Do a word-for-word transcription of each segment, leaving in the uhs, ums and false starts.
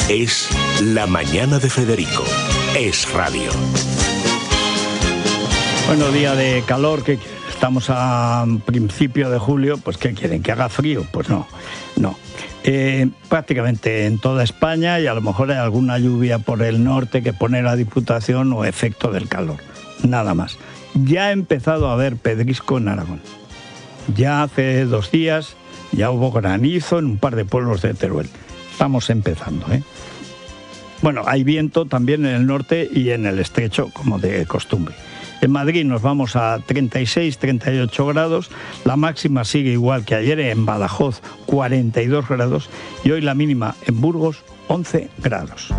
Es La Mañana de Federico. Es radio. Bueno, día de calor, que estamos a principio de julio, pues ¿qué quieren? ¿Que haga frío? Pues no, no. Eh, prácticamente en toda España, y a lo mejor hay alguna lluvia por el norte que pone la Diputación o efecto del calor, nada más. Ya ha empezado a haber pedrisco en Aragón. Ya hace dos días ya hubo granizo en un par de pueblos de Teruel. Estamos empezando, ¿eh? Bueno, hay viento también en el norte y en el estrecho, como de costumbre. En Madrid nos vamos a treinta y seis, treinta y ocho grados, la máxima sigue igual que ayer en Badajoz, cuarenta y dos grados, y hoy la mínima en Burgos, once grados.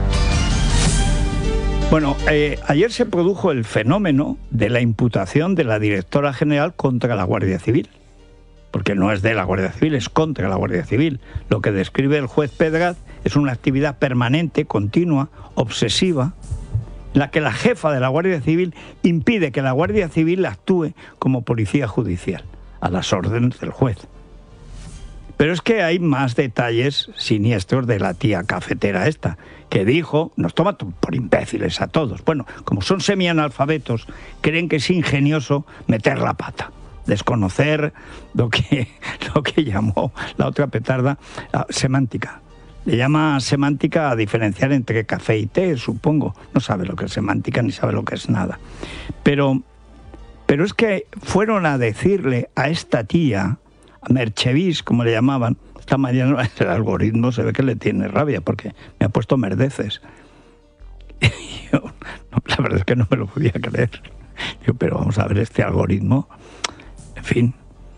Bueno, eh, ayer se produjo el fenómeno de la imputación de la directora general contra la Guardia Civil, porque no es de la Guardia Civil, es contra la Guardia Civil. Lo que describe el juez Pedraz es una actividad permanente, continua, obsesiva, en la que la jefa de la Guardia Civil impide que la Guardia Civil actúe como policía judicial, a las órdenes del juez. Pero es que hay más detalles siniestros de la tía cafetera esta, que dijo, nos toma por imbéciles a todos. Bueno, como son semianalfabetos, creen que es ingenioso meter la pata, desconocer lo que, lo que llamó la otra petarda semántica. Le llama semántica a diferenciar entre café y té, supongo. No sabe lo que es semántica ni sabe lo que es nada. Pero, pero es que fueron a decirle a esta tía, a Merchevis, como le llamaban, esta mañana el algoritmo se ve que le tiene rabia porque me ha puesto merdeces. Y yo, no, la verdad es que no me lo podía creer. Digo, pero vamos a ver este algoritmo. En fin.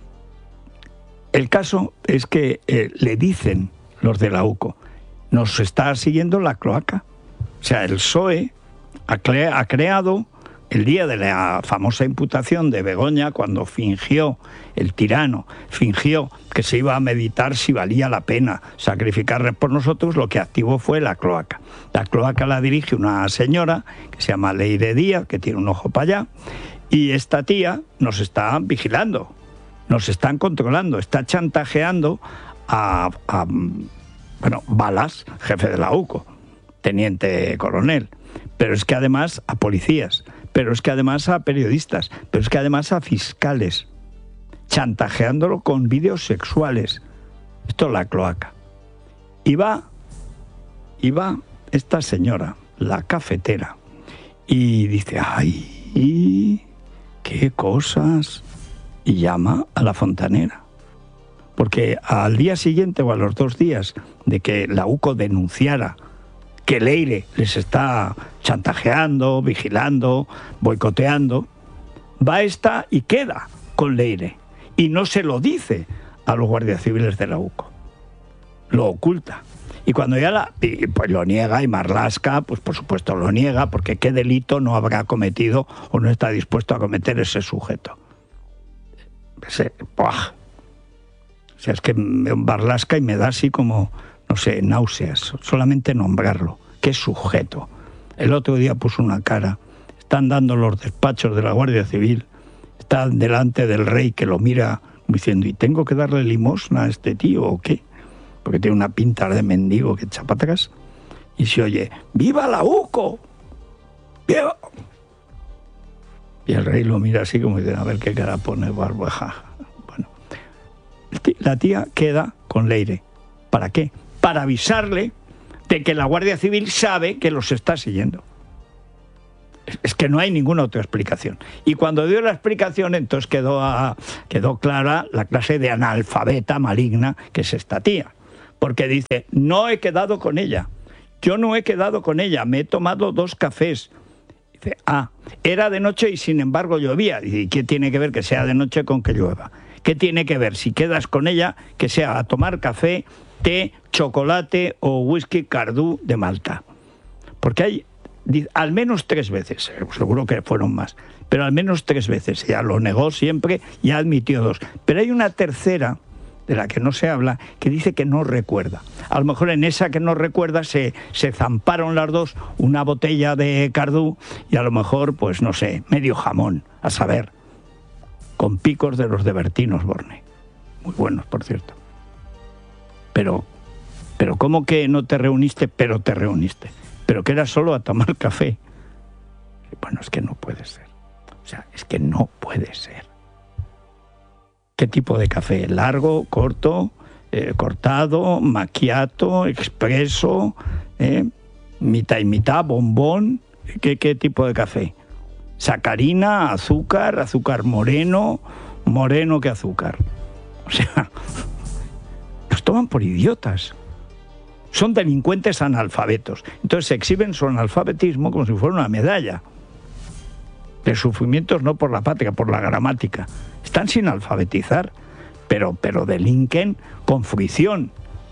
El caso es que eh, le dicen los de la U C O, nos está siguiendo la cloaca. O sea, el P S O E ha, cre- ha creado, el día de la famosa imputación de Begoña, cuando fingió, el tirano, fingió que se iba a meditar si valía la pena sacrificar por nosotros, lo que activó fue la cloaca. La cloaca la dirige una señora que se llama Leire Díaz, que tiene un ojo para allá, y esta tía nos está vigilando, nos están controlando, está chantajeando A, a, bueno, Balas, jefe de la U C O, teniente coronel, pero es que además a policías, pero es que además a periodistas, pero es que además a fiscales, chantajeándolo con vídeos sexuales. Esto es la cloaca. Y va, y va esta señora, la cafetera, y dice, ¡ay, qué cosas! Y llama a la fontanera. Porque al día siguiente o a los dos días de que la U C O denunciara que Leire les está chantajeando, vigilando, boicoteando, va esta y queda con Leire. Y no se lo dice a los guardias civiles de la U C O. Lo oculta. Y cuando ya la, pues lo niega, y Marlaska, pues por supuesto lo niega, porque qué delito no habrá cometido o no está dispuesto a cometer ese sujeto. Ese, ¡buah! O sea, es que me Marlaska y me da así como, no sé, náuseas, solamente nombrarlo. ¡Qué sujeto! El otro día puso una cara. Están dando los despachos de la Guardia Civil. Está delante del rey que lo mira diciendo, ¿y tengo que darle limosna a este tío o qué? Porque tiene una pinta de mendigo que echa para atrás. Y se oye, ¡viva la U C O! ¡Viva! Y el rey lo mira así como diciendo, a ver qué cara pone barbaja. La tía queda con Leire. ¿Para qué? Para avisarle de que la Guardia Civil sabe que los está siguiendo. Es que no hay ninguna otra explicación. Y cuando dio la explicación, entonces quedó, a, quedó clara la clase de analfabeta maligna que es esta tía. Porque dice, no he quedado con ella. Yo no he quedado con ella. Me he tomado dos cafés. Dice, ah, era de noche y sin embargo llovía. ¿Y qué tiene que ver que sea de noche con que llueva? ¿Qué tiene que ver si quedas con ella que sea a tomar café, té, chocolate o whisky Cardú de Malta? Porque hay al menos tres veces, seguro que fueron más, pero al menos tres veces, ella lo negó siempre y admitió dos. Pero hay una tercera, de la que no se habla, que dice que no recuerda. A lo mejor en esa que no recuerda se, se zamparon las dos una botella de Cardú y a lo mejor, pues no sé, medio jamón, a saber, con picos de los de Bertín Osborne. Muy buenos, por cierto. Pero Pero ¿cómo que no te reuniste? Pero te reuniste. Pero que era solo a tomar café. Bueno, es que no puede ser. O sea, es que no puede ser. ¿Qué tipo de café? ¿Largo, corto, eh, cortado, macchiato, expreso, eh, mitad y mitad, bombón? ¿Qué, qué tipo de café? Sacarina, azúcar, azúcar moreno, moreno que azúcar. O sea, los toman por idiotas. Son delincuentes analfabetos. Entonces se exhiben su analfabetismo como si fuera una medalla. De sufrimientos no por la patria, por la gramática. Están sin alfabetizar, pero, pero delinquen con fruición.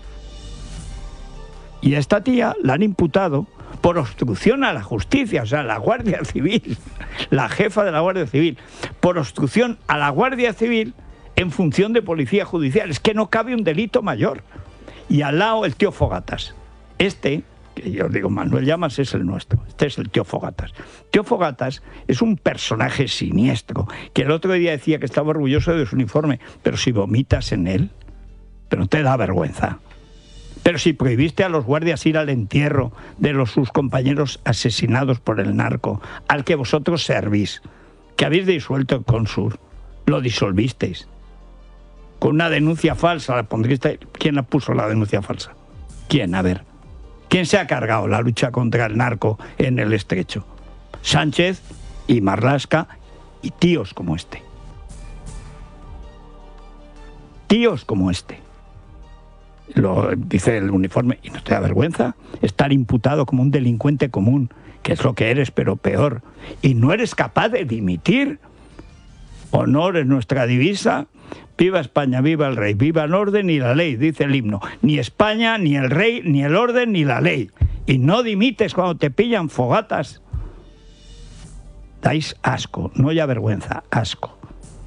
Y a esta tía la han imputado por obstrucción a la justicia, o sea, la Guardia Civil, la jefa de la Guardia Civil, por obstrucción a la Guardia Civil en función de policía judicial. Es que no cabe un delito mayor. Y al lado el tío Fogatas. Este, que yo os digo, Manuel Llamas es el nuestro, este es el tío Fogatas. Tío Fogatas es un personaje siniestro, que el otro día decía que estaba orgulloso de su uniforme, pero si vomitas en él, pero no te da vergüenza. Pero si prohibiste a los guardias ir al entierro de los sus compañeros asesinados por el narco, al que vosotros servís, que habéis disuelto el Consur, lo disolvisteis. Con una denuncia falsa, la pondristeis. ¿Quién la puso la denuncia falsa? ¿Quién? A ver. ¿Quién se ha cargado la lucha contra el narco en el Estrecho? Sánchez y Marlaska y tíos como este. Tíos como este. Lo dice el uniforme, y no te da vergüenza estar imputado como un delincuente común, que es lo que eres, pero peor. Y no eres capaz de dimitir. Honor es nuestra divisa. Viva España, viva el rey, viva el orden y la ley, dice el himno. Ni España, ni el rey, ni el orden, ni la ley. Y no dimites cuando te pillan, Fogatas. Dais asco, no ya vergüenza, asco.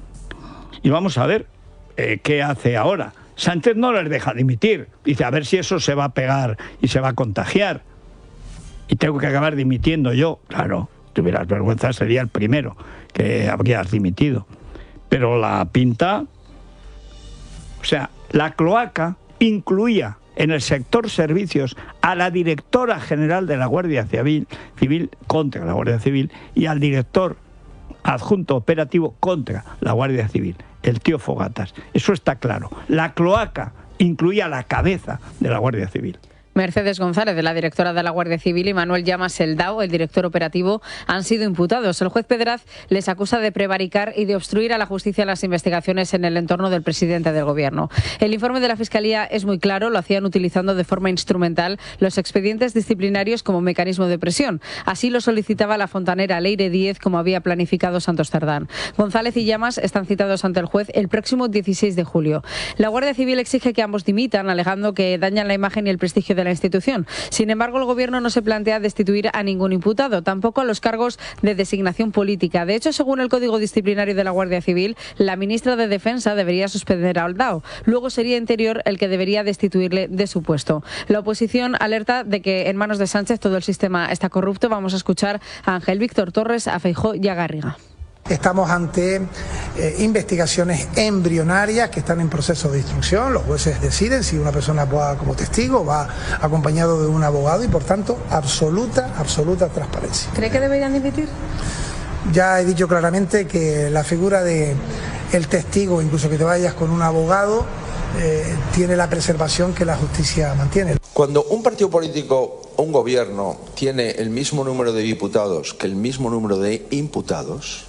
Y vamos a ver eh, qué hace ahora. Sánchez no les deja dimitir. Dice, a ver si eso se va a pegar y se va a contagiar. Y tengo que acabar dimitiendo yo. Claro, si tuvieras vergüenza sería el primero que habrías dimitido. Pero la pinta... O sea, la cloaca incluía en el sector servicios a la directora general de la Guardia Civil, civil contra la Guardia Civil y al director adjunto operativo contra la Guardia Civil, el tío Fogatas. Eso está claro. La cloaca incluía la cabeza de la Guardia Civil. Mercedes González, de la directora de la Guardia Civil, y Manuel Llamas Eldao, el director operativo, han sido imputados. El juez Pedraz les acusa de prevaricar y de obstruir a la justicia las investigaciones en el entorno del presidente del Gobierno. El informe de la Fiscalía es muy claro, lo hacían utilizando de forma instrumental los expedientes disciplinarios como mecanismo de presión. Así lo solicitaba la fontanera Leire Díez, como había planificado Santos Cerdán. González y Llamas están citados ante el juez el próximo dieciséis de julio. La Guardia Civil exige que ambos dimitan, alegando que dañan la imagen y el prestigio de la institución. Sin embargo, el Gobierno no se plantea destituir a ningún imputado, tampoco a los cargos de designación política. De hecho, según el Código Disciplinario de la Guardia Civil, la ministra de Defensa debería suspender a Eldao. Luego sería Interior el que debería destituirle de su puesto. La oposición alerta de que en manos de Sánchez todo el sistema está corrupto. Vamos a escuchar a Ángel Víctor Torres, a Feijóo y a Garriga. Estamos ante eh, investigaciones embrionarias que están en proceso de instrucción. Los jueces deciden si una persona va como testigo, va acompañado de un abogado y, por tanto, absoluta, absoluta transparencia. ¿Cree que deberían dimitir? Ya he dicho claramente que la figura de el testigo, incluso que te vayas con un abogado, eh, tiene la preservación que la justicia mantiene. Cuando un partido político o un gobierno tiene el mismo número de diputados que el mismo número de imputados,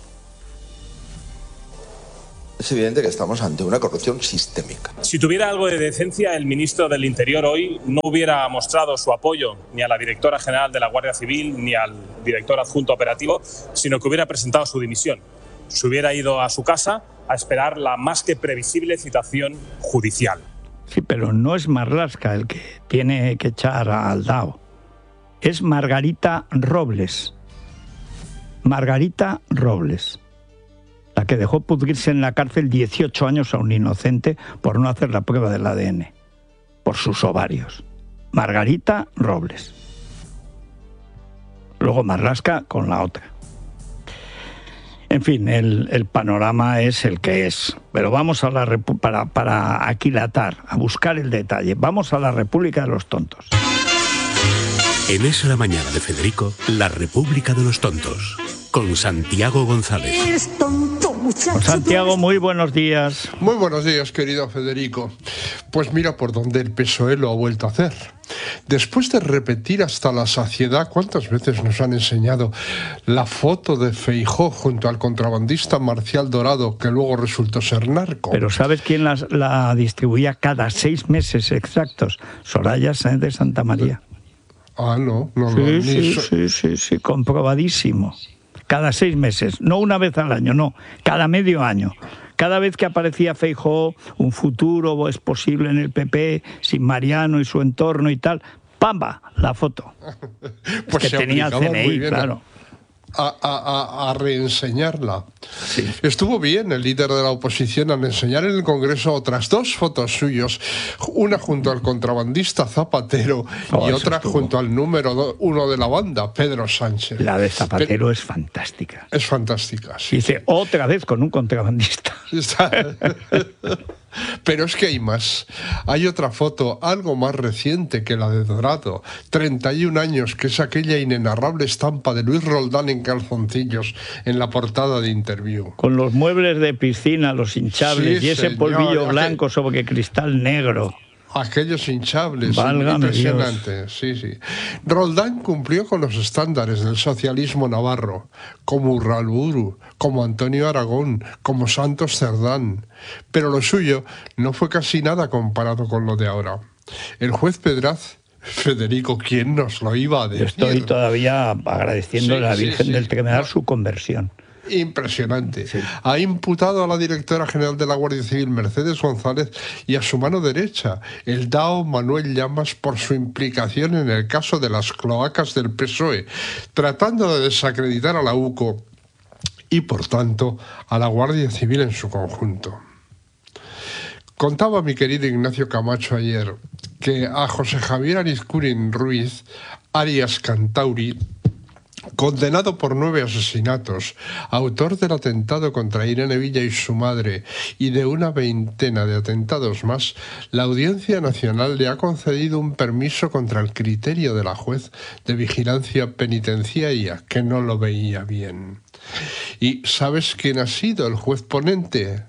es evidente que estamos ante una corrupción sistémica. Si tuviera algo de decencia, el ministro del Interior hoy no hubiera mostrado su apoyo ni a la directora general de la Guardia Civil ni al director adjunto operativo, sino que hubiera presentado su dimisión. Se hubiera ido a su casa a esperar la más que previsible citación judicial. Sí, pero no es Marlaska el que tiene que echar a Eldao. Es Margarita Robles. Margarita Robles. La que dejó pudrirse en la cárcel dieciocho años a un inocente por no hacer la prueba del A D N, por sus ovarios. Margarita Robles. Luego Marlaska con la otra. En fin, el, el panorama es el que es. Pero vamos a la repu- para, para aquilatar, a buscar el detalle. Vamos a la República de los Tontos. En Es la Mañana de Federico, la República de los Tontos, con Santiago González. Eres tonto, muchacho. Don Santiago, muy buenos días. Muy buenos días, querido Federico. Pues mira por dónde el P S O E lo ha vuelto a hacer. Después de repetir hasta la saciedad, ¿cuántas veces nos han enseñado la foto de Feijóo junto al contrabandista Marcial Dorado, que luego resultó ser narco? Pero ¿sabes quién las, la distribuía cada seis meses exactos? Soraya Sáenz de Santa María. Ah, no, no, Sí, no. ni sí, so- sí, sí, sí, comprobadísimo. Cada seis meses, no una vez al año, no, cada medio año. Cada vez que aparecía Feijóo, un futuro es posible en el P P, sin Mariano y su entorno y tal, ¡pamba! La foto. Pues Es que se tenía aplicaba C N muy I, bien a- claro. A, a, a, a reenseñarla. Estuvo bien el líder de la oposición al enseñar en el Congreso otras dos fotos suyos, una junto al contrabandista Zapatero Oh, y eso otra estuvo. junto al número do- uno de la banda, Pedro Sánchez. La de Zapatero Pero es fantástica. es fantástica, sí. Dice, otra vez con un contrabandista. Está- Pero es que hay más. Hay otra foto, algo más reciente que la de Dorado, treinta y un años, que es aquella inenarrable estampa de Luis Roldán en calzoncillos en la portada de Interview. Con los muebles de piscina, los hinchables Sí, y ese señor, polvillo aquel- blanco sobre cristal negro. Aquellos hinchables, Válgame impresionantes, sí, sí. Roldán cumplió con los estándares del socialismo navarro, como Urralburu, como Antonio Aragón, como Santos Cerdán, pero lo suyo no fue casi nada comparado con lo de ahora. El juez Pedraz, Federico, ¿quién nos lo iba a Yo decir? estoy todavía agradeciéndole Sí, a la sí, Virgen sí. del Tremedal No. su conversión. Impresionante. Ha imputado a la directora general de la Guardia Civil, Mercedes González, y a su mano derecha, el D A O Manuel Llamas, por su implicación en el caso de las cloacas del P S O E, tratando de desacreditar a la U C O y, por tanto, a la Guardia Civil en su conjunto. Contaba mi querido Ignacio Camacho ayer que a José Javier Arizcurin Ruiz, alias Cantauri, condenado por nueve asesinatos, autor del atentado contra Irene Villa y su madre y de una veintena de atentados más, la Audiencia Nacional le ha concedido un permiso contra el criterio de la juez de vigilancia penitenciaria, que no lo veía bien. ¿Y sabes quién ha sido el juez ponente?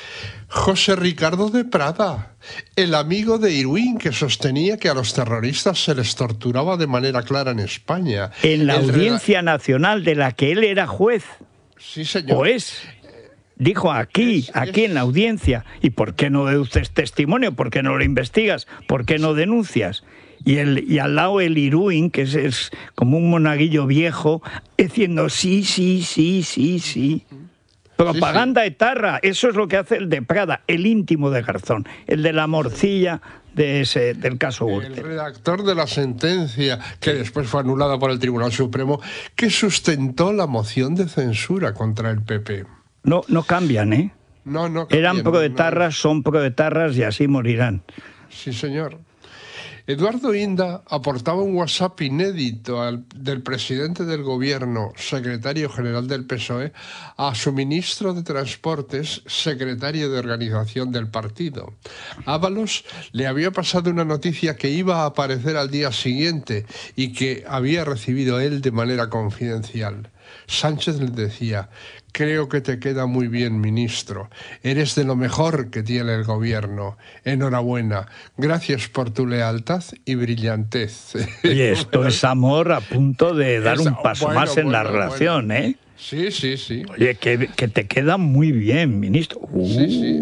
José Ricardo de Prada, el amigo de Irwin, que sostenía que a los terroristas se les torturaba de manera clara en España. En la El Audiencia Nacional de la que él era juez, rela- Sí, señor. o es, dijo aquí, Es- aquí es- en la audiencia, ¿y por qué no deduces testimonio? ¿Por qué no lo investigas? ¿Por qué no denuncias? Y, el, y al lado el Irwin, que es, es como un monaguillo viejo, diciendo sí, sí, sí, sí, sí. Propaganda etarra, eso es lo que hace el de Prada, el íntimo de Garzón, el de la morcilla de ese, del caso El Gürtel. redactor de la sentencia, que después fue anulada por el Tribunal Supremo, que sustentó la moción de censura contra el P P. No, no cambian, ¿eh? No, no. Eran cambian, no, proetarras, son proetarras y así morirán. no. Sí, señor. Eduardo Inda aportaba un WhatsApp inédito al, del presidente del gobierno, secretario general del P S O E, a su ministro de Transportes, secretario de organización del partido. Ábalos le había pasado una noticia que iba a aparecer al día siguiente y que había recibido él de manera confidencial. Sánchez le decía: creo que te queda muy bien, ministro. Eres de lo mejor que tiene el gobierno. Enhorabuena. Gracias por tu lealtad y brillantez. Oye, esto es amor a punto de dar Es- un paso bueno, más en la bueno, relación, bueno. ¿eh? Sí, sí, sí. Oye, que, que te queda muy bien, ministro. Uh, Sí, sí.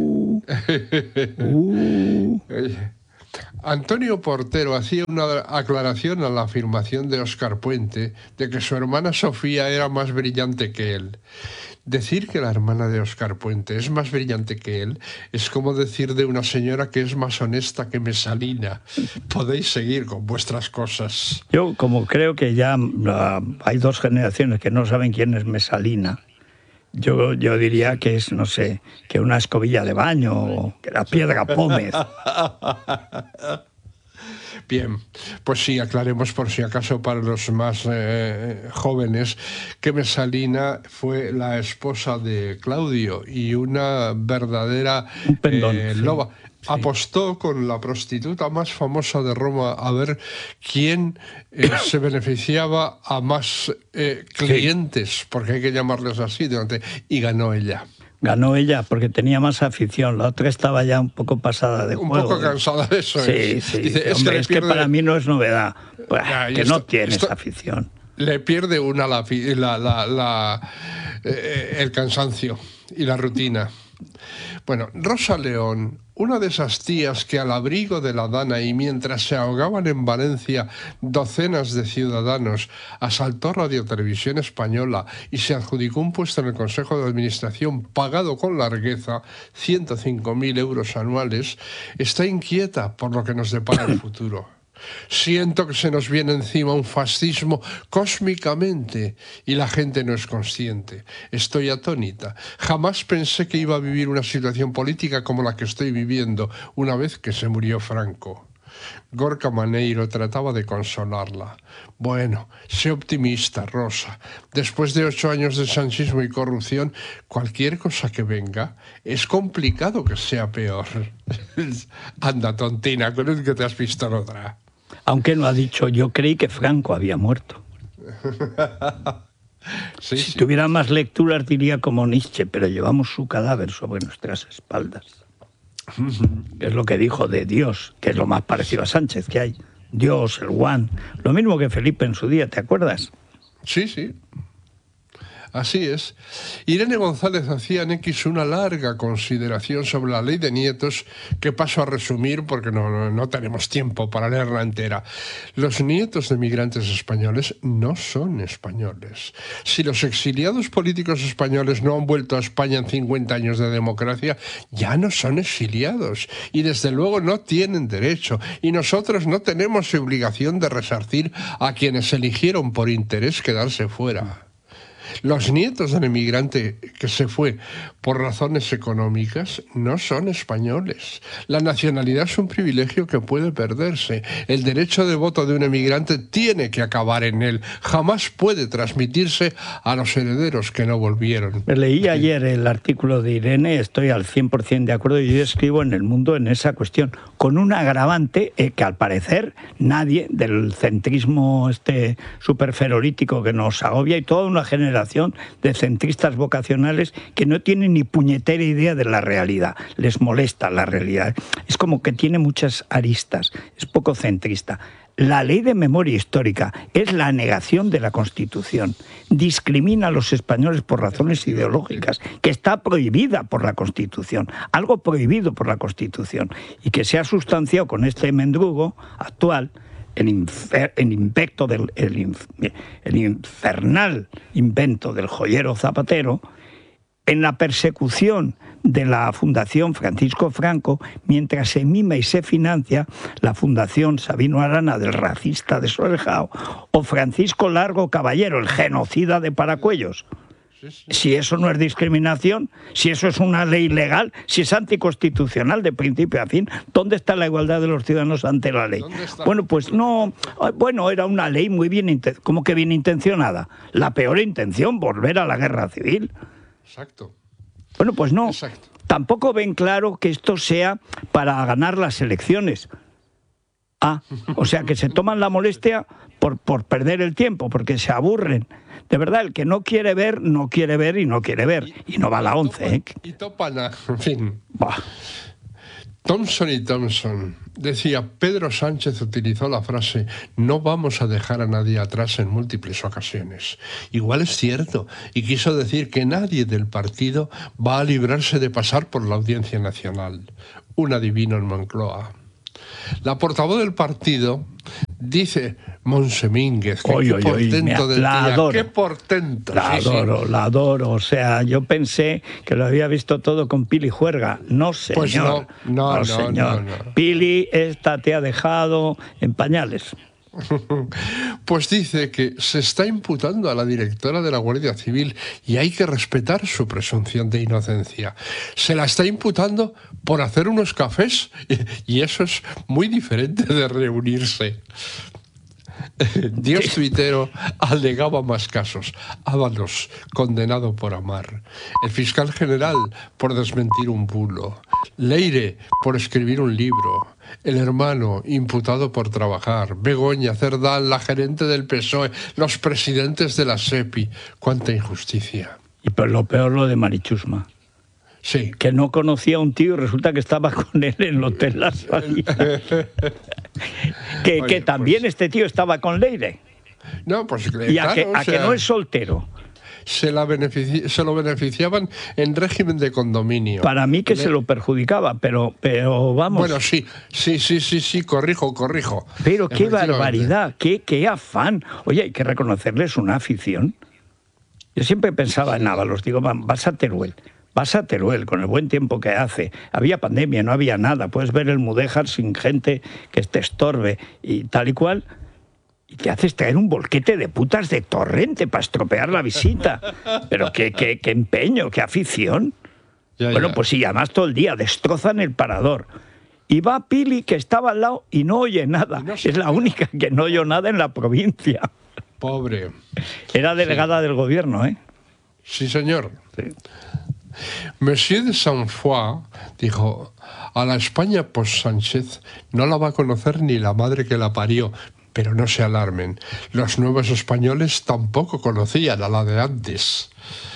uh. Oye, Antonio Portero hacía una aclaración a la afirmación de Óscar Puente de que su hermana Sofía era más brillante que él. Decir que la hermana de Óscar Puente es más brillante que él es como decir de una señora que es más honesta que Mesalina. Podéis seguir con vuestras cosas. Yo, como creo que ya uh, hay dos generaciones que no saben quién es Mesalina, yo, yo diría que es, no sé, que una escobilla de baño o que la piedra pómez. Bien, pues sí, aclaremos por si acaso para los más eh, jóvenes que Mesalina fue la esposa de Claudio y una verdadera Un pendón, eh, sí. loba. Sí. Apostó con la prostituta más famosa de Roma a ver quién eh, se beneficiaba a más eh, clientes, porque hay que llamarles así, durante, y ganó ella. Ganó ella porque tenía más afición, la otra estaba ya un poco pasada de Un juego. poco cansada de eso. Sí, es. sí. Dice, es, Hombre, que, es pierde... que para mí no es novedad, pues, Ya, que esto, no tienes esto... afición. Le pierde una la, la, la, la eh, el cansancio y la rutina. Bueno, Rosa León, una de esas tías que al abrigo de la Dana y mientras se ahogaban en Valencia docenas de ciudadanos, asaltó Radio Televisión Española y se adjudicó un puesto en el Consejo de Administración pagado con largueza, ciento cinco mil euros anuales, está inquieta por lo que nos depara el futuro. Siento que se nos viene encima un fascismo cósmicamente y la gente no es consciente. Estoy atónita. Jamás pensé que iba a vivir una situación política como la que estoy viviendo una vez que se murió Franco. Gorka Maneiro trataba de consolarla. Bueno, sé optimista, Rosa. Después de ocho años de sanchismo y corrupción, cualquier cosa que venga, es complicado que sea peor. Anda, tontina, con el que te has visto en otra. Aunque no ha dicho, yo creí que Franco había muerto. Sí, si sí. tuviera más lecturas diría como Nietzsche, pero llevamos su cadáver sobre nuestras espaldas. Es lo que dijo de Dios, que es lo más parecido a Sánchez que hay. Dios, el One, lo mismo que Felipe en su día, ¿te acuerdas? Sí, sí. Así es. Irene González hacía en X una larga consideración sobre la ley de nietos que paso a resumir porque no, no, no tenemos tiempo para leerla entera. Los nietos de migrantes españoles no son españoles. Si los exiliados políticos españoles no han vuelto a España en cincuenta años de democracia, ya no son exiliados y desde luego no tienen derecho. Y nosotros no tenemos obligación de resarcir a quienes eligieron por interés quedarse fuera. Los nietos del emigrante que se fue por razones económicas no son españoles. La nacionalidad es un privilegio que puede perderse. El derecho de voto de un emigrante tiene que acabar en él. Jamás puede transmitirse a los herederos que no volvieron. Leí ayer el artículo de Irene, estoy al cien por ciento de acuerdo, y yo escribo en El Mundo en esa cuestión, con un agravante eh, que al parecer nadie del centrismo este superferolítico que nos agobia y toda una generación de centristas vocacionales que no tienen ni puñetera idea de la realidad, les molesta la realidad. Es como que tiene muchas aristas, es poco centrista. La ley de memoria histórica es la negación de la Constitución. Discrimina a los españoles por razones ideológicas, que está prohibida por la Constitución, algo prohibido por la Constitución, y que se ha sustanciado con este mendrugo actual, el, infer, el invento del el, inf, el infernal invento del joyero Zapatero, en la persecución de la Fundación Francisco Franco, mientras se mima y se financia la Fundación Sabino Arana del racista de Soerjao, o Francisco Largo Caballero, el genocida de Paracuellos. Si eso no es discriminación, si eso es una ley legal, si es anticonstitucional de principio a fin, ¿dónde está la igualdad de los ciudadanos ante la ley? Bueno, pues no, bueno, era una ley muy bien, ¿cómo que bien intencionada? La peor intención, volver a la guerra civil. Exacto. Bueno, pues no. Exacto. Tampoco ven claro que esto sea para ganar las elecciones. Ah, o sea, que se toman la molestia por, por perder el tiempo, porque se aburren. De verdad, el que no quiere ver, no quiere ver y no quiere ver. Y no va a la once, ¿eh? Y topan a... En fin. Bah. Thompson y Thompson decía, Pedro Sánchez utilizó la frase no vamos a dejar a nadie atrás en múltiples ocasiones. Igual es cierto, y quiso decir que nadie del partido va a librarse de pasar por la Audiencia Nacional. Un adivino en Moncloa. La portavoz del partido dice, Monsemínguez, que oy, qué oy, portento oy, del la día, adoro. qué portento. La sí, adoro, sí. la adoro. O sea, yo pensé que lo había visto todo con Pili Juerga. No, señor. Pues no, no, no, no, señor. no, no. Pili, esta te ha dejado en pañales. Pues dice que se está imputando a la directora de la Guardia Civil y hay que respetar su presunción de inocencia. Se la está imputando por hacer unos cafés y eso es muy diferente de reunirse. Dios tuitero alegaba más casos. Ábalos, condenado por amar. El fiscal general, por desmentir un bulo. Leire, por escribir un libro. El hermano, imputado por trabajar. Begoña, Cerdán, la gerente del P S O E. Los presidentes de la SEPI. Cuánta injusticia. Y pues lo peor lo de Marichusma. Sí. Que no conocía a un tío y resulta que estaba con él en el Hotel La Salida. que, Oye, que también pues, este tío estaba con Leire. No, pues Y claro, a, que, a o sea, que no es soltero. Se, la benefici se lo beneficiaban en régimen de condominio. Para mí que Le... se lo perjudicaba, pero, pero vamos. Bueno, sí, sí, sí, sí, sí, corrijo, corrijo. Pero qué barbaridad, qué, qué afán. Oye, hay que reconocerles una afición. Yo siempre pensaba en Ábalos, digo, vas a Teruel. Vas a Teruel, con el buen tiempo que hace. Había pandemia, no había nada. Puedes ver el Mudéjar sin gente que te estorbe y tal y cual. Y te haces traer un bolquete de putas de Torrente para estropear la visita. Pero qué, qué, qué empeño, qué afición. Ya, bueno, ya. Pues sí, además todo el día destrozan el parador. Y va Pili, que estaba al lado, y no oye nada. No es la única que no oyó nada en la provincia. Pobre. Era delegada sí. del gobierno, ¿eh? Sí, señor. Sí. Monsieur de Saint-Foy dijo, a la España post-Sánchez no la va a conocer ni la madre que la parió, pero no se alarmen, los nuevos españoles tampoco conocían a la de antes.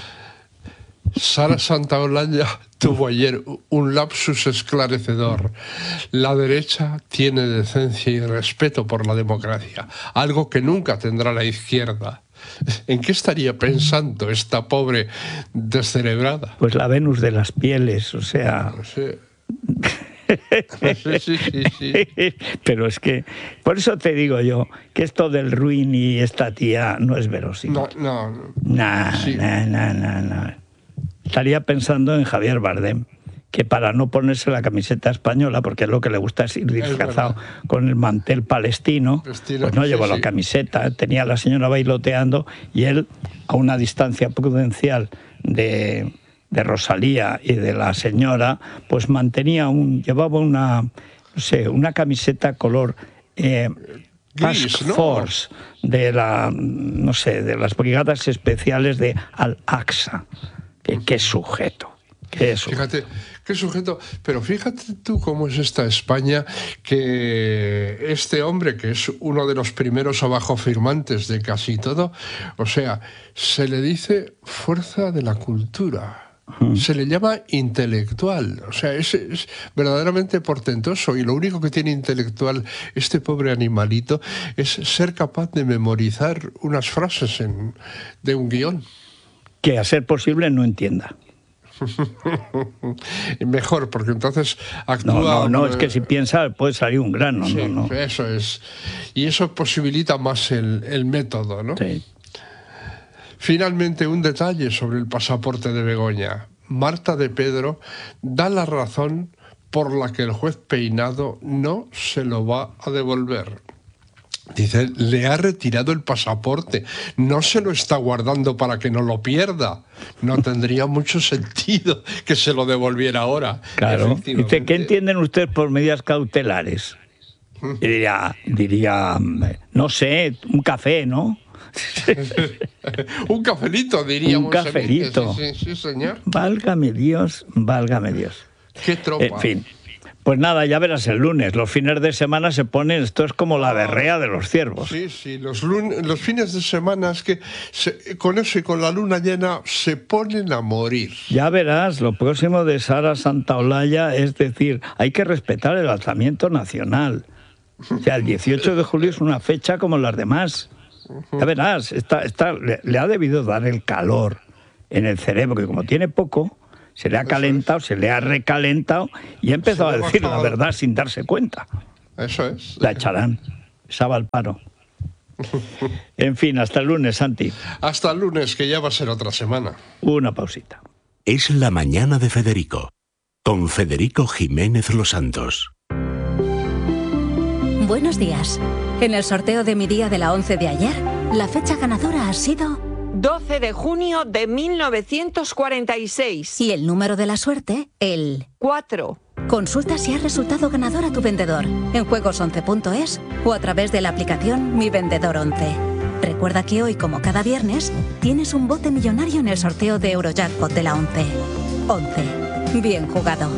Sara Santaolalla tuvo ayer un lapsus esclarecedor. La derecha tiene decencia y respeto por la democracia, algo que nunca tendrá la izquierda. ¿En qué estaría pensando esta pobre descerebrada? Pues la Venus de las pieles, o sea... No sé. Sí, sí, sí, sí. Pero es que, por eso te digo yo, que esto del Ruin y esta tía no es verosímil. No, no. no. Nah, sí. nah, nah, nah, nah. Estaría pensando en Javier Bardem, que para no ponerse la camiseta española, porque es lo que le gusta es ir disfrazado es con el mantel palestino, Estilo, pues no llevó sí, la sí. camiseta, tenía a la señora bailoteando y él, a una distancia prudencial de, de Rosalía y de la señora, pues mantenía un, llevaba una, no sé, una camiseta color eh, Task Gris, ¿no? Force de la, no sé, de las brigadas especiales de Al-Aqsa. Qué, qué sujeto. Qué sujeto. Fíjate, qué sujeto. Pero fíjate tú cómo es esta España, que este hombre, que es uno de los primeros abajo firmantes de casi todo, o sea, se le dice fuerza de la cultura. Hmm. Se le llama intelectual. O sea, es, es verdaderamente portentoso. Y lo único que tiene intelectual este pobre animalito es ser capaz de memorizar unas frases en, de un guión. Que a ser posible no entienda. Mejor, porque entonces actúa... No, no, no, es que si piensa puede salir un grano. Sí, no, no. Eso es. Y eso posibilita más el, el método, ¿no? Sí. Finalmente, un detalle sobre el pasaporte de Begoña. Marta de Pedro da la razón por la que el juez Peinado no se lo va a devolver. Dice, le ha retirado el pasaporte, no se lo está guardando para que no lo pierda. No tendría mucho sentido que se lo devolviera ahora. Claro. Dice, ¿qué entienden ustedes por medidas cautelares? Y diría, diría, no sé, un café, ¿no? Un cafelito, diríamos. Un cafelito. Sí, sí, sí, señor. Válgame Dios, válgame Dios. Qué tropa. En fin. Pues nada, ya verás el lunes. Los fines de semana se ponen, esto es como la berrea de los ciervos. Sí, sí, los, lunes, los fines de semana es que se, con eso y con la luna llena se ponen a morir. Ya verás, lo próximo de Sara Santaolalla es decir, hay que respetar el alzamiento nacional. O sea, el dieciocho de julio es una fecha como las demás. Ya verás, está, está, le, le ha debido dar el calor en el cerebro, que como tiene poco... Se le ha calentado, se le ha recalentado y ha empezado a decir la verdad sin darse cuenta. Eso es. La echarán. Esa va al paro. En fin, hasta el lunes, Santi. Hasta el lunes, que ya va a ser otra semana. Una pausita. Es la mañana de Federico, con Federico Jiménez Los Santos. Buenos días. En el sorteo de mi día de la once de ayer, la fecha ganadora ha sido doce de junio de mil novecientos cuarenta y seis. Y el número de la suerte, el cuatro. Consulta si has resultado ganador a tu vendedor en juegos once punto es o a través de la aplicación Mi Vendedor once. Recuerda que hoy, como cada viernes, tienes un bote millonario en el sorteo de Eurojackpot de la once. once. Bien jugado.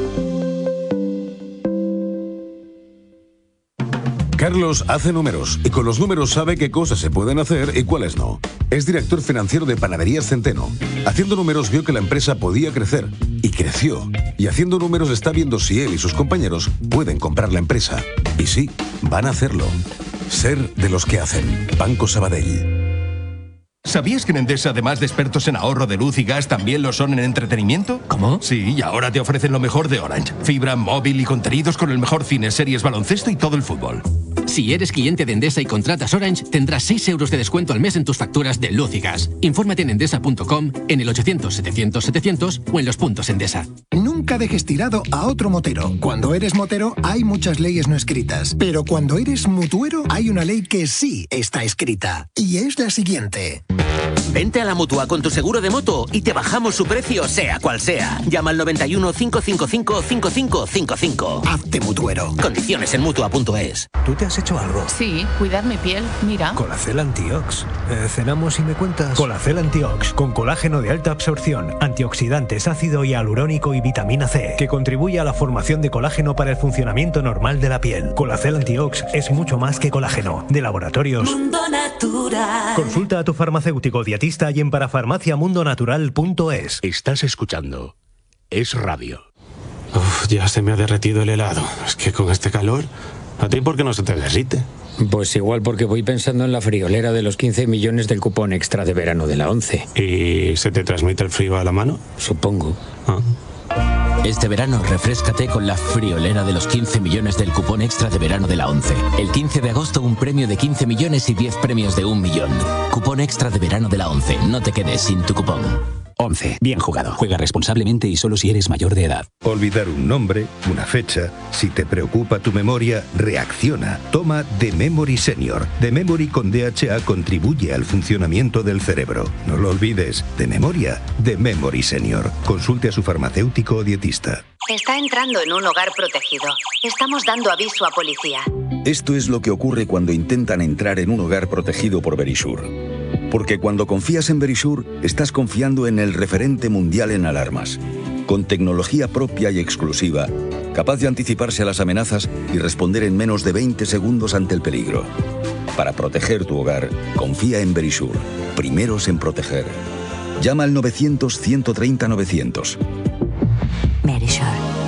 Carlos hace números y con los números sabe qué cosas se pueden hacer y cuáles no. Es director financiero de Panaderías Centeno. Haciendo números vio que la empresa podía crecer y creció. Y haciendo números está viendo si él y sus compañeros pueden comprar la empresa. Y sí, van a hacerlo. Ser de los que hacen. Banco Sabadell. ¿Sabías que en Endesa, además de expertos en ahorro de luz y gas, también lo son en entretenimiento? ¿Cómo? Sí, y ahora te ofrecen lo mejor de Orange. Fibra, móvil y contenidos con el mejor cine, series, baloncesto y todo el fútbol. Si eres cliente de Endesa y contratas Orange, tendrás seis euros de descuento al mes en tus facturas de luz y gas. Infórmate en endesa punto com, en el ochocientos setecientos setecientos o en los puntos Endesa. Nunca dejes tirado a otro motero. Cuando eres motero hay muchas leyes no escritas, pero cuando eres mutuero hay una ley que sí está escrita. Y es la siguiente. Vente a la Mutua con tu seguro de moto y te bajamos su precio, sea cual sea. Llama al noventa y uno, cinco cinco cinco, cinco cinco cinco cinco. Hazte mutuero. Condiciones en mutua punto es. ¿Tú te has hecho algo? Sí, cuidar mi piel, mira. Colacel Antiox. Eh, ¿Cenamos y me cuentas? Colacel Antiox, con colágeno de alta absorción, antioxidantes, ácido hialurónico y vitamina C, que contribuye a la formación de colágeno para el funcionamiento normal de la piel. Colacel Antiox es mucho más que colágeno. De Laboratorios Mundo Natural. Consulta a tu farmacéutico dietista y en parafarmacia mundo natural punto es. Estás escuchando Es Radio. Uf, ya se me ha derretido el helado. Es que con este calor, ¿a ti por qué no se te derrite? Pues igual porque voy pensando en la friolera de los quince millones del cupón extra de verano de la once. ¿Y se te transmite el frío a la mano? Supongo. Ah. Este verano refréscate con la friolera de los quince millones del cupón extra de verano de la once. El quince de agosto un premio de quince millones y diez premios de un millón. Cupón extra de verano de la once. No te quedes sin tu cupón. once. Bien jugado. Juega responsablemente y solo si eres mayor de edad. Olvidar un nombre, una fecha. Si te preocupa tu memoria, reacciona. Toma The Memory Senior. The Memory con D H A contribuye al funcionamiento del cerebro. No lo olvides. De memoria, The Memory Senior. Consulte a su farmacéutico o dietista. Está entrando en un hogar protegido. Estamos dando aviso a policía. Esto es lo que ocurre cuando intentan entrar en un hogar protegido por Verisure. Porque cuando confías en Verisure, estás confiando en el referente mundial en alarmas. Con tecnología propia y exclusiva, capaz de anticiparse a las amenazas y responder en menos de veinte segundos ante el peligro. Para proteger tu hogar, confía en Verisure. Primeros en proteger. Llama al novecientos, ciento treinta, novecientos. Verisure.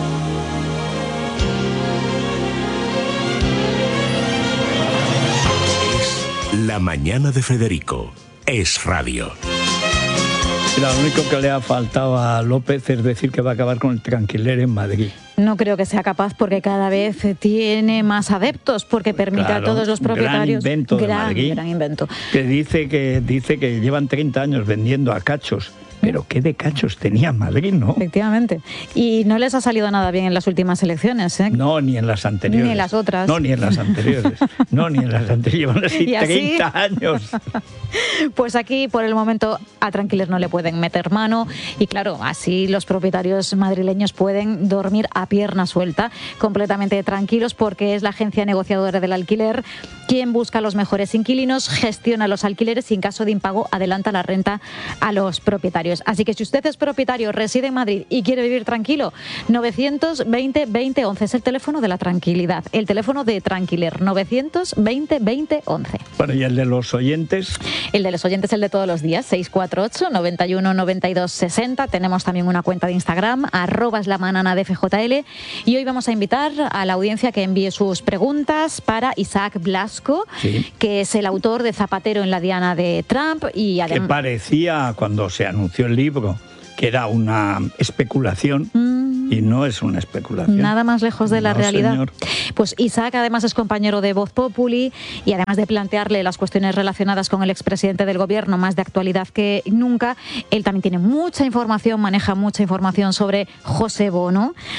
Es La Mañana de Federico. Es Radio. Lo único que le ha faltado a López es decir que va a acabar con el Tranquiler en Madrid. No creo que sea capaz porque cada vez tiene más adeptos porque permite claro, a todos los propietarios... Gran invento gran, de Madrid, gran invento. Que dice que, dice que llevan treinta años vendiendo a cachos. Pero qué de cachos tenía Madrid, ¿no? Efectivamente. Y no les ha salido nada bien en las últimas elecciones, ¿eh? No, ni en las anteriores. Ni en las otras. No, ni en las anteriores. No, ni en las anteriores. Llevan así treinta años. Pues aquí, por el momento, a Tranquiler no le pueden meter mano. Y claro, así los propietarios madrileños pueden dormir a pierna suelta, completamente tranquilos, porque es la agencia negociadora del alquiler quien busca los mejores inquilinos, gestiona los alquileres y en caso de impago adelanta la renta a los propietarios. Así que si usted es propietario, reside en Madrid y quiere vivir tranquilo, novecientos veinte, veinte, once es el teléfono de la tranquilidad, el teléfono de Tranquiler, novecientos veinte, veinte, once. Bueno, ¿y el de los oyentes? El de los oyentes, el de todos los días, seis cuatro ocho, noventa y uno, noventa y dos, sesenta. Tenemos también una cuenta de Instagram, arroba es la manana de F J L. Y hoy vamos a invitar a la audiencia que envíe sus preguntas para Isaac Blasco, sí, que es el autor de Zapatero en la diana de Trump. Y además... Que parecía, cuando se anunció el libro, que era una especulación, mm. y no es una especulación. Nada más lejos de la no, realidad. Señor. Pues Isaac además es compañero de Voz Populi y además de plantearle las cuestiones relacionadas con el expresidente del gobierno más de actualidad que nunca, él también tiene mucha información, maneja mucha información sobre José Bono.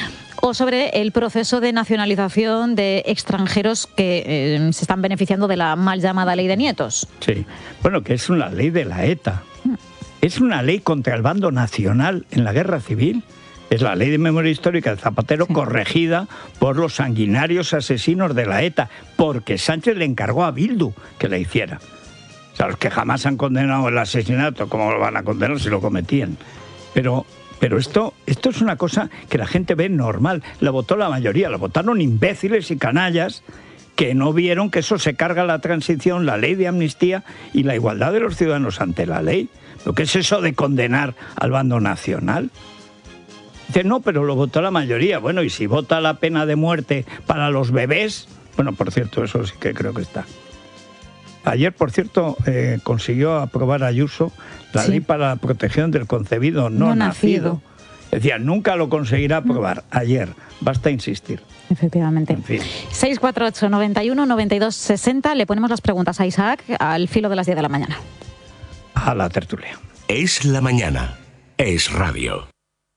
o sobre el proceso de nacionalización de extranjeros que eh, se están beneficiando de la mal llamada ley de nietos. Sí, bueno, que es una ley de la ETA. Es una ley contra el bando nacional en la guerra civil. Es la ley de memoria histórica de Zapatero, sí, corregida por los sanguinarios asesinos de la ETA, porque Sánchez le encargó a Bildu que la hiciera. O sea, los que jamás han condenado el asesinato, ¿cómo lo van a condenar si lo cometían? Pero, pero esto, esto es una cosa que la gente ve normal. La votó la mayoría, la votaron imbéciles y canallas que no vieron que eso se carga la transición, la ley de amnistía y la igualdad de los ciudadanos ante la ley. ¿Lo que es eso de condenar al bando nacional? Dice, no, pero lo votó la mayoría. Bueno, y si vota la pena de muerte para los bebés, bueno, por cierto, eso sí que creo que está. Ayer, por cierto, eh, consiguió aprobar Ayuso la sí. ley para la protección del concebido no, no nacido. nacido. Decía, nunca lo conseguirá aprobar. Ayer, basta insistir. Efectivamente. En fin. seis cuatro ocho, noventa y uno, noventa y dos, sesenta. Le ponemos las preguntas a Isaac al filo de las diez de la mañana. A la tertulia. Es la mañana. Es radio.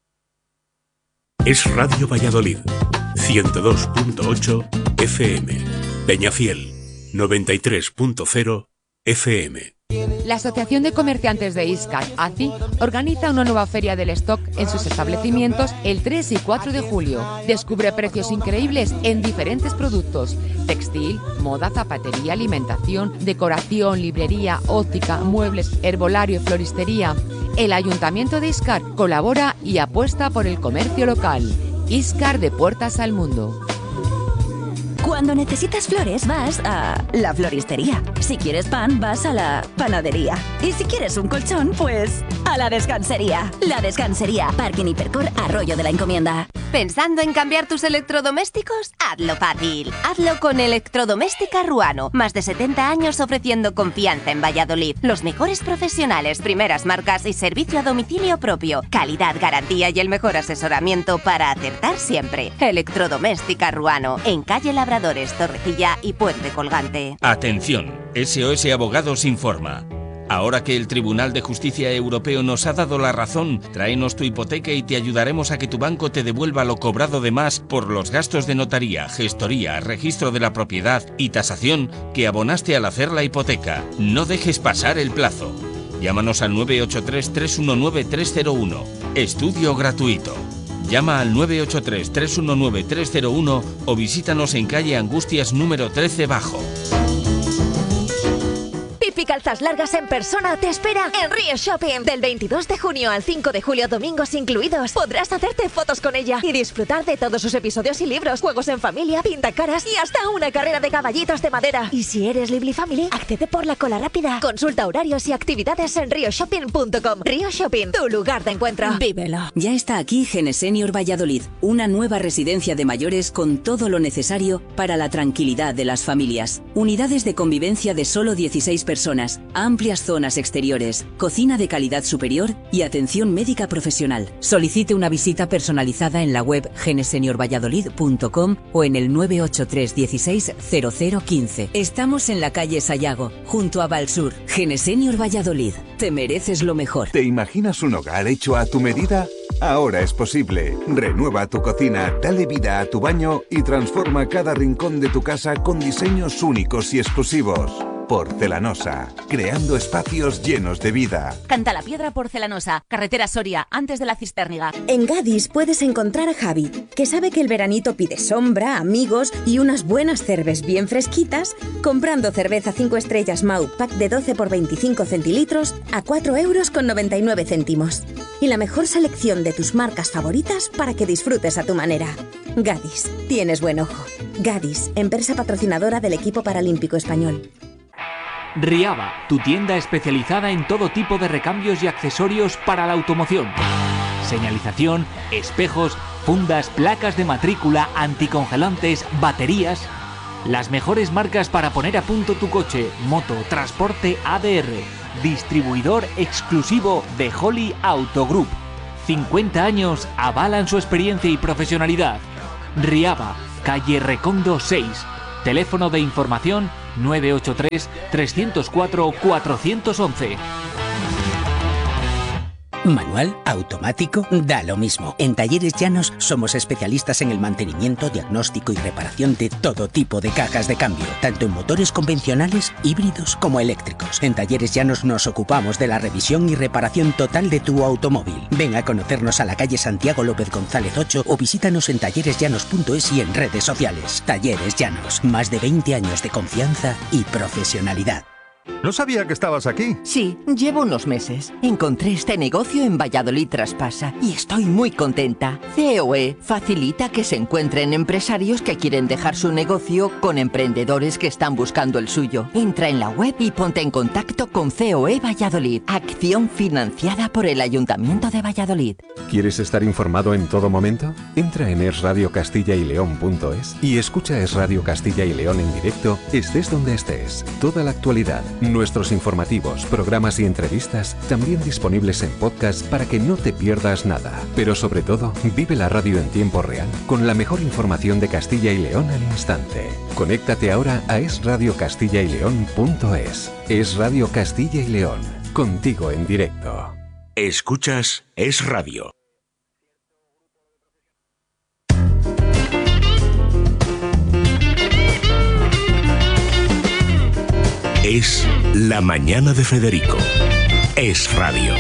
Es Radio Valladolid, ciento dos punto ocho F M. Peñafiel, noventa y tres punto cero F M. La Asociación de Comerciantes de Iscar, A C I, organiza una nueva feria del stock en sus establecimientos el tres y cuatro de julio. Descubre precios increíbles en diferentes productos: textil, moda, zapatería, alimentación, decoración, librería, óptica, muebles, herbolario y floristería. El Ayuntamiento de Iscar colabora y apuesta por el comercio local. Iscar, de puertas al mundo. Cuando necesitas flores, vas a la floristería. Si quieres pan, vas a la panadería. Y si quieres un colchón, pues a la descansería. La Descansería, Parking Hipercor, Arroyo de la Encomienda. ¿Pensando en cambiar tus electrodomésticos? Hazlo fácil. Hazlo con Electrodoméstica Ruano. Más de setenta años ofreciendo confianza en Valladolid. Los mejores profesionales, primeras marcas y servicio a domicilio propio. Calidad, garantía y el mejor asesoramiento para acertar siempre. Electrodoméstica Ruano. En calle Labradores, Torrecilla y Puente Colgante. Atención, S O S Abogados informa. Ahora que el Tribunal de Justicia Europeo nos ha dado la razón, tráenos tu hipoteca y te ayudaremos a que tu banco te devuelva lo cobrado de más por los gastos de notaría, gestoría, registro de la propiedad y tasación que abonaste al hacer la hipoteca. No dejes pasar el plazo. Llámanos al nueve ocho tres, tres uno nueve, tres cero uno. Estudio gratuito. Llama al nueve ocho tres, tres uno nueve, tres cero uno o visítanos en calle Angustias número trece Bajo. Pipi Calzas Largas en persona te espera en Río Shopping. Del veintidós de junio al cinco de julio, domingos incluidos, podrás hacerte fotos con ella y disfrutar de todos sus episodios y libros, juegos en familia, pintacaras y hasta una carrera de caballitos de madera. Y si eres Libli Family, accede por la cola rápida. Consulta horarios y actividades en río shopping punto com. Río Shopping, tu lugar de encuentro. Vívelo. Ya está aquí Genesenior Valladolid, una nueva residencia de mayores con todo lo necesario para la tranquilidad de las familias. Unidades de convivencia de solo dieciséis personas, amplias zonas exteriores, cocina de calidad superior y atención médica profesional. Solicite una visita personalizada en la web genesenior valladolid punto com o en el nueve ocho tres dieciséis cero cero quince. Estamos en la calle Sayago, junto a Valsur. Genesenior Valladolid, te mereces lo mejor. ¿Te imaginas un hogar hecho a tu medida? Ahora es posible. Renueva tu cocina, dale vida a tu baño y transforma cada rincón de tu casa con diseños únicos y exclusivos. Porcelanosa, creando espacios llenos de vida. Cantalapiedra Porcelanosa, carretera Soria, antes de la Cisterniga. En Gadis puedes encontrar a Javi, que sabe que el veranito pide sombra, amigos y unas buenas cervezas bien fresquitas, comprando cerveza cinco estrellas Mau pack de doce por veinticinco centilitros a cuatro euros con noventa y nueve céntimos. Y la mejor selección de tus marcas favoritas para que disfrutes a tu manera. Gadis, tienes buen ojo. Gadis, empresa patrocinadora del equipo paralímpico español. Riaba, tu tienda especializada en todo tipo de recambios y accesorios para la automoción. Señalización, espejos, fundas, placas de matrícula, anticongelantes, baterías. Las mejores marcas para poner a punto tu coche, moto, transporte A D R. Distribuidor exclusivo de Holly Auto Group. cincuenta años avalan su experiencia y profesionalidad. Riaba, calle Recondo seis. Teléfono de información nueve ocho tres, tres cero cuatro, cuatro uno uno. Manual, automático, da lo mismo. En Talleres Llanos somos especialistas en el mantenimiento, diagnóstico y reparación de todo tipo de cajas de cambio, tanto en motores convencionales, híbridos como eléctricos. En Talleres Llanos nos ocupamos de la revisión y reparación total de tu automóvil. Ven a conocernos a la calle Santiago López González ocho o visítanos en talleres llanos punto es y en redes sociales. Talleres Llanos, más de veinte años de confianza y profesionalidad. No sabía que estabas aquí. Sí, llevo unos meses. Encontré este negocio en Valladolid Traspasa y estoy muy contenta. C O E facilita que se encuentren empresarios que quieren dejar su negocio con emprendedores que están buscando el suyo. Entra en la web y ponte en contacto con C O E Valladolid. Acción financiada por el Ayuntamiento de Valladolid. ¿Quieres estar informado en todo momento? Entra en es radio castilla y león punto es y escucha Es Radio Castilla y León en directo, estés donde estés. Toda la actualidad, nuestros informativos, programas y entrevistas también disponibles en podcast para que no te pierdas nada. Pero sobre todo, vive la radio en tiempo real con la mejor información de Castilla y León al instante. Conéctate ahora a es radio castilla y león punto es. Es Radio Castilla y León, contigo en directo. Escuchas Es Radio. Es La Mañana de Federico. Es Radio.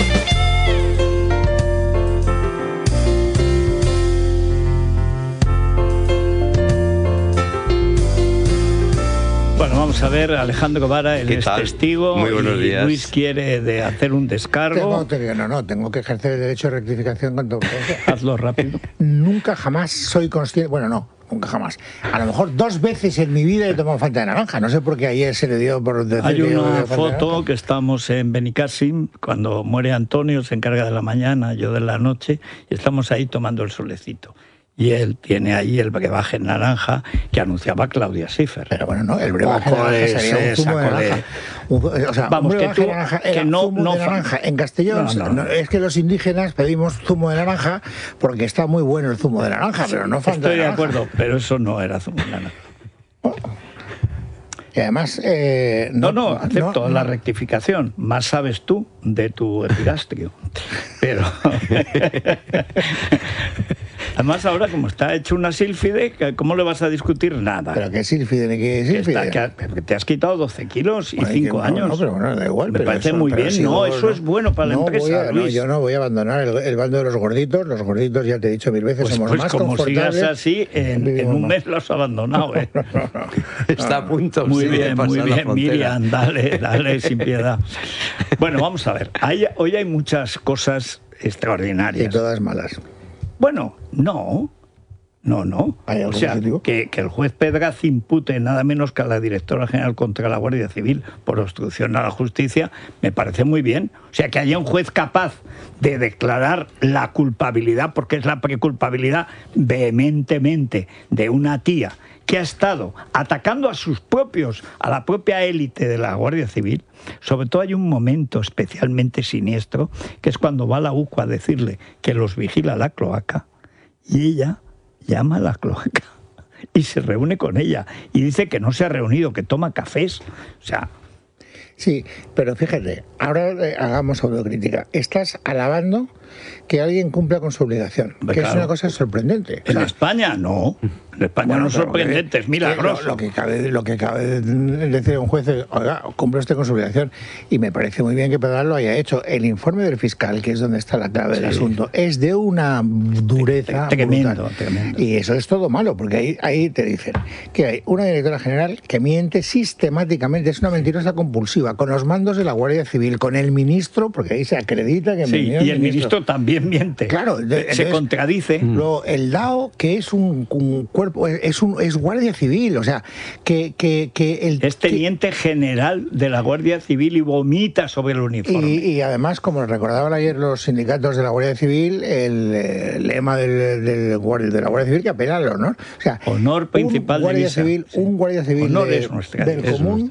Bueno, vamos a ver, Alejandro Vara, él es testigo. Muy buenos y días. Luis quiere de hacer un descargo. Tengo, no, no, tengo que ejercer el derecho de rectificación cuanto Hazlo rápido. Nunca jamás soy consciente, bueno, no, nunca jamás. A lo mejor dos veces en mi vida he tomado Fanta de naranja. No sé por qué ayer se le dio por decir Hay que yo una bebía Fanta de foto que estamos en Benicàssim, cuando muere Antonio, se encarga de la mañana, yo de la noche, y estamos ahí tomando el solecito. Y él tiene ahí el brebaje naranja que anunciaba Claudia Schiffer. Pero bueno, no, el brebaje naranja sería un zumo de naranja. Un, o sea, Vamos, un que brebaje tú, naranja que era no, zumo no de naranja. En Castellón no, no, no. No, es que los indígenas pedimos zumo de naranja porque está muy bueno el zumo de naranja, pero no Fanta Estoy de naranja. de acuerdo, pero eso no era zumo de naranja. Y además... Eh, no, no, no, acepto no, la no. rectificación. Más sabes tú de tu epigastrio. Pero... Además, ahora, como está hecho una sílfide, ¿cómo le vas a discutir nada? ¿Pero qué sílfide ni qué sílfide? Que, está, que te has quitado doce kilos y bueno, cinco no, años. No, pero bueno, da igual. Me pero parece eso, muy bien. Si no, luego, eso no, es bueno para no la empresa, voy a, Luis. No, yo no voy a abandonar el, el bando de los gorditos. Los gorditos, ya te he dicho mil veces, pues, somos pues más como confortables. sigas así, en, en un mes lo has abandonado. ¿eh? No, no, no, Está a punto. Muy sí, bien, muy bien, la Miriam, dale, dale, sin piedad. Bueno, vamos a ver. Hay, hoy hay muchas cosas extraordinarias. Y todas malas. Bueno, no... No, no. O sea, que, que el juez Pedraz impute nada menos que a la directora general contra la Guardia Civil por obstrucción a la justicia, me parece muy bien. O sea, que haya un juez capaz de declarar la culpabilidad, porque es la preculpabilidad vehementemente de una tía que ha estado atacando a sus propios, a la propia élite de la Guardia Civil. Sobre todo hay un momento especialmente siniestro, que es cuando va la U C O a decirle que los vigila la cloaca, y ella llama a la cloaca y se reúne con ella y dice que no se ha reunido, que toma cafés. O sea... Sí, pero fíjate, ahora eh, hagamos autocrítica. Estás alabando que alguien cumpla con su obligación, que claro. Es una cosa sorprendente. En o sea, España no. En España bueno, no es sorprendente, es milagroso. Lo, lo, que cabe, lo que cabe decir un juez es, oiga, cumple usted con su obligación. Y me parece muy bien que Pedraz lo haya hecho. El informe del fiscal, que es donde está la clave sí. del asunto, es de una dureza tremendo, tremendo. Y eso es todo malo, porque ahí, ahí te dicen que hay una directora general que miente sistemáticamente, es una mentirosa compulsiva, con los mandos de la Guardia Civil, con el ministro, porque ahí se acredita que... Sí, y el ministro, ministro también miente. Claro. Entonces, se contradice. Lo, el D A O, que es un, un cuerpo, es un es Guardia Civil, o sea, que... que, que el, es teniente que, general de la Guardia Civil y vomita sobre el uniforme. Y, y además, como recordaban ayer los sindicatos de la Guardia Civil, el, el lema del, del, del, de la Guardia Civil que apela al honor. O sea, honor principal un guardia divisa. Civil, sí. Un Guardia Civil honor de, es nuestra del divisa. común,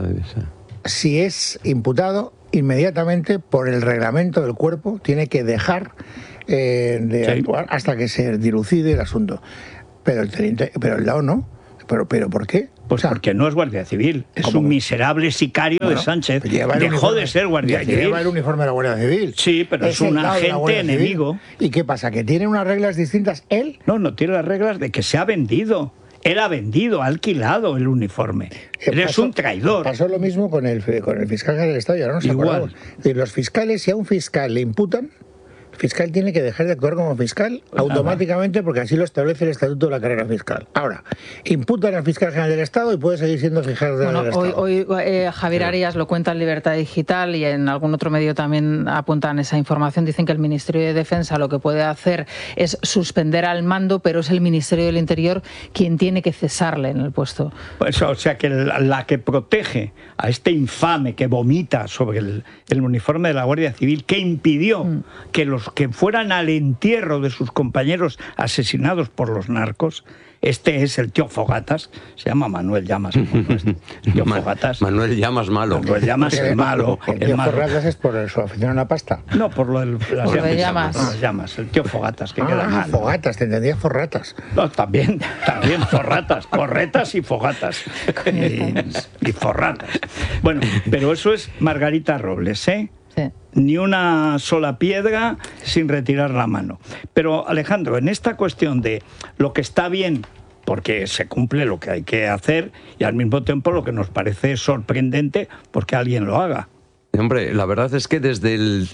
si es imputado, inmediatamente por el reglamento del cuerpo tiene que dejar eh, de sí. actuar hasta que se dilucide el asunto. Pero el teniente, pero el D A O no. ¿Pero, pero por qué? Pues o sea, porque no es guardia civil, es ¿cómo? Un miserable sicario bueno, de Sánchez. Dejó uniforme, de ser guardia civil. Lleva el uniforme de la Guardia Civil. Sí, pero es, es un agente enemigo. ¿Y qué pasa? ¿Que tiene unas reglas distintas él? No, no tiene las reglas de que se ha vendido. Él ha vendido, ha alquilado el uniforme. Él es un traidor. Pasó lo mismo con el, con el fiscal general del Estado, ya no nos acordamos. Igual. Los fiscales, si a un fiscal le imputan, el fiscal tiene que dejar de actuar como fiscal pues automáticamente, porque así lo establece el Estatuto de la Carrera Fiscal. Ahora, imputan al fiscal general del Estado y puede seguir siendo fiscal general bueno, del Estado. Hoy, hoy eh, Javier Arias lo cuenta en Libertad Digital y en algún otro medio también apuntan esa información. Dicen que el Ministerio de Defensa lo que puede hacer es suspender al mando, pero es el Ministerio del Interior quien tiene que cesarle en el puesto. Pues, o sea, que la, la que protege a este infame que vomita sobre el, el uniforme de la Guardia Civil, que impidió mm. que los que fueran al entierro de sus compañeros asesinados por los narcos. Este es el tío Fogatas, se llama Manuel Llamas. Este. El tío Fogatas. Manuel Llamas malo. Manuel Llamas el malo. El tío Fogatas es por su afición a la pasta. No, por lo del, las por llamas. Por las llamas. El tío Fogatas, que ah, queda mal. Fogatas, te entendía forratas. No, también, también forratas, porretas y fogatas. Y, y forratas. Bueno, pero eso es Margarita Robles, ¿eh? Sí. Ni una sola piedra sin retirar la mano. Pero Alejandro, en esta cuestión de lo que está bien, porque se cumple lo que hay que hacer, y al mismo tiempo lo que nos parece sorprendente porque alguien lo haga. Hombre, la verdad es que desde el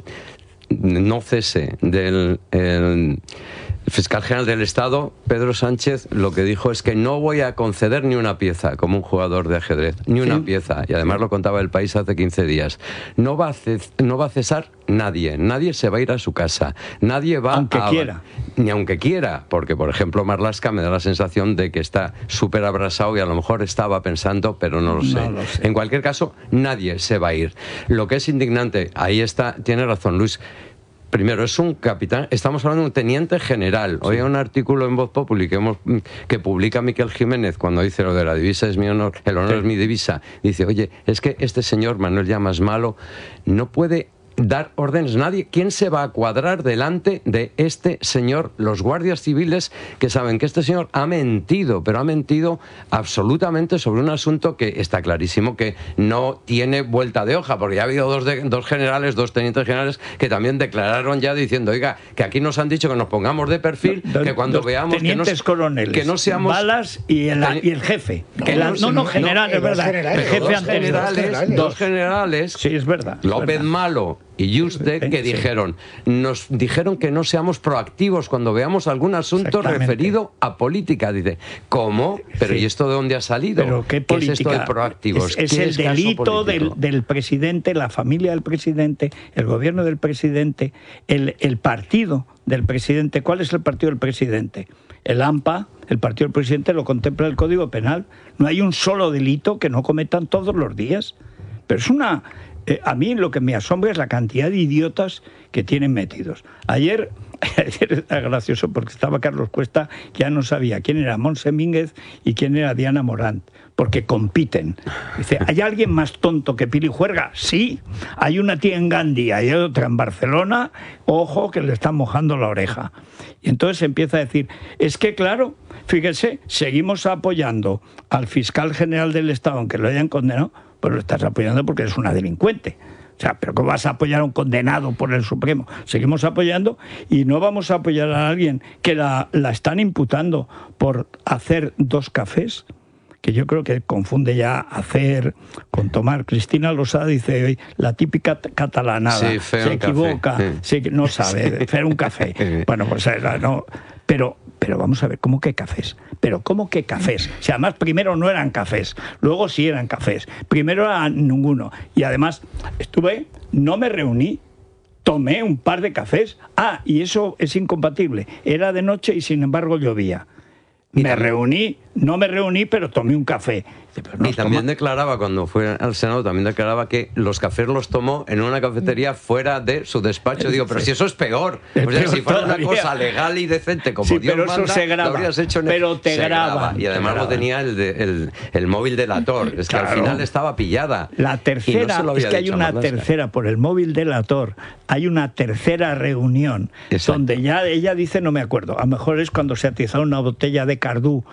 no cese del el fiscal general del Estado, Pedro Sánchez, lo que dijo es que no voy a conceder ni una pieza, como un jugador de ajedrez, ni una sí. pieza, y además lo contaba El País hace quince días. No va a ces- no va a cesar nadie, nadie se va a ir a su casa, nadie va aunque a... quiera. Ni aunque quiera, porque por ejemplo Marlaska me da la sensación de que está súper abrasado y a lo mejor estaba pensando, pero no lo sé. No lo sé. En cualquier caso, nadie se va a ir. Lo que es indignante, ahí está, tiene razón Luis. Primero, es un capitán, estamos hablando de un teniente general. Hoy hay un artículo en Voz Populi que, hemos, que publica Miquel Jiménez cuando dice lo de la divisa es mi honor, el honor sí. es mi divisa. Dice, oye, es que este señor Manuel Llamas malo no puede dar órdenes nadie. ¿Quién se va a cuadrar delante de este señor? Los guardias civiles que saben que este señor ha mentido, pero ha mentido absolutamente sobre un asunto que está clarísimo que no tiene vuelta de hoja, porque ya ha habido dos, de, dos generales, dos tenientes generales que también declararon ya diciendo, oiga, que aquí nos han dicho que nos pongamos de perfil, do, que cuando veamos que no, coroneles, que no seamos... Balas y el, y el jefe. Que la, no, no, general, no, es verdad. Generales, el jefe dos, anterior, generales, dos generales. Dos generales. Sí, es verdad. Es López verdad. Malo y Yuste, que sí. dijeron, nos dijeron que no seamos proactivos cuando veamos algún asunto referido a política. Dice, ¿cómo? Pero sí. ¿y esto de dónde ha salido? ¿Pero qué, ¿Qué es esto de proactivos? Es, es el es delito del, del presidente, la familia del presidente, el gobierno del presidente, el, el partido del presidente. ¿Cuál es el partido del presidente? El A M P A, el partido del presidente, lo contempla el Código Penal. No hay un solo delito que no cometan todos los días. Pero es una... Eh, a mí lo que me asombra es la cantidad de idiotas que tienen metidos. Ayer, ayer era gracioso porque estaba Carlos Cuesta, ya no sabía quién era Montse Mínguez y quién era Diana Morant, porque compiten. Dice, ¿hay alguien más tonto que Pili Juerga? Sí. Hay una tía en Gandía, hay otra en Barcelona, ojo que le están mojando la oreja. Y entonces empieza a decir, es que claro, fíjese, seguimos apoyando al fiscal general del Estado, aunque lo hayan condenado, pues lo estás apoyando porque eres una delincuente. O sea, ¿pero cómo vas a apoyar a un condenado por el Supremo? Seguimos apoyando y no vamos a apoyar a alguien que la, la están imputando por hacer dos cafés, que yo creo que confunde ya hacer con tomar. Cristina Losada dice hoy, la típica catalanada, sí, se equivoca, sí. Se, no sabe, hacer un café. Bueno, pues no, pero... Pero vamos a ver, ¿cómo que cafés? Pero ¿cómo que cafés? O sea, además primero no eran cafés, luego sí eran cafés, primero era ninguno. Y además estuve, no me reuní, tomé un par de cafés. Ah, y eso es incompatible. Era de noche y sin embargo llovía. Me reuní, no me reuní, pero tomé un café. No y también toma... declaraba, cuando fue al Senado, también declaraba que los cafés los tomó en una cafetería fuera de su despacho. Digo, pero si eso es móvil. O sea, si fuera todavía. Una cosa legal y decente, como sí, Dios pero manda, eso se graba, lo habrías hecho en el... pero te se graba. graba. Y además lo tenía el, de, el, el móvil delator. Es claro. que al final estaba pillada. La tercera, no es que hay una Marlaska. tercera, por el móvil delator, hay una tercera reunión. Exacto. Donde ya ella dice, no me acuerdo, a lo mejor es cuando se atizó una botella de Cardú, cada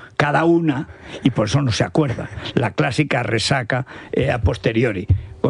una y por eso no se acuerda. La clásica resaca eh, a posteriori.